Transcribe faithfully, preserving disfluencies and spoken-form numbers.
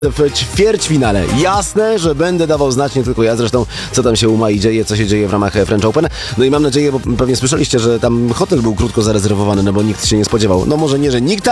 w ćwierćfinale. Jasne, że będę dawał znać, nie tylko ja zresztą, co tam się u Mai dzieje, co się dzieje w ramach French Open. No i mam nadzieję, bo pewnie słyszeliście, że tam hotel był krótko zarezerwowany, no bo nikt się nie spodziewał. No może nie, że nikt,